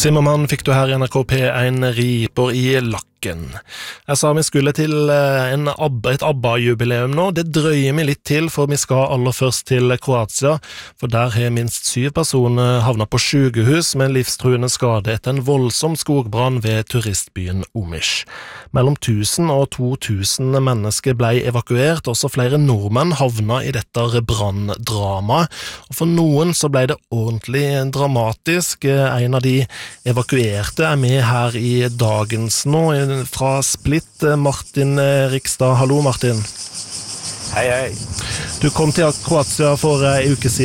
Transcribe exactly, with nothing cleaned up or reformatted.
Zimmermann fikk du her i N R K P en riper i lakken. Jeg sa vi skulle til en ABBA, et ABBA-jubileum nå. Det drøyer vi litt til, for vi skal aller først til Kroatia, for der har minst syv personer havnet på sykehus med livstruende skade etter en voldsom skogbrann ved turistbyen Omiš. Mellom tusen og to tusen mennesker ble evakuert, også flere nordmenn havnet i dette branndrama, og for noen så ble det ordentlig dramatisk. En av de evakuerte er med her i dagens nå, fra Split, Martin Rikstad. Hallo Martin. Hei, hei. Du kom til Kroatia for en uke siden.